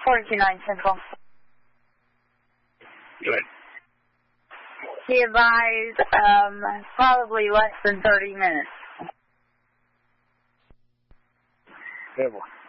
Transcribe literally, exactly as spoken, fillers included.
forty-two nine Central. Good. He advised um, probably less than thirty minutes. Good one.